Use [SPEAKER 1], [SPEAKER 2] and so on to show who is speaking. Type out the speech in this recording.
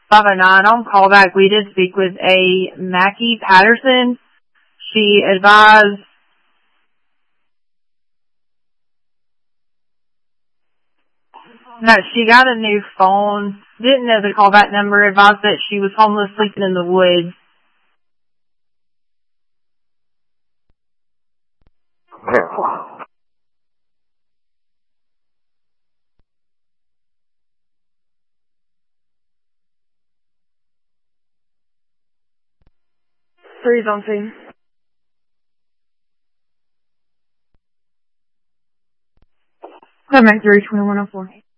[SPEAKER 1] 509 on callback. We did speak with a Mackie Patterson. She advised that she got a new phone, didn't know the callback number, advised that she was homeless sleeping in the woods.
[SPEAKER 2] Three's on scene. Come back 32104.